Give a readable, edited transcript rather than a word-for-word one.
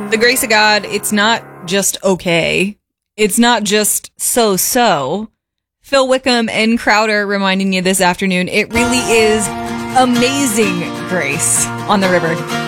The grace of God, it's not just okay. It's not just so-so. Phil Wickham and Crowder reminding you this afternoon, it really is amazing grace on the river.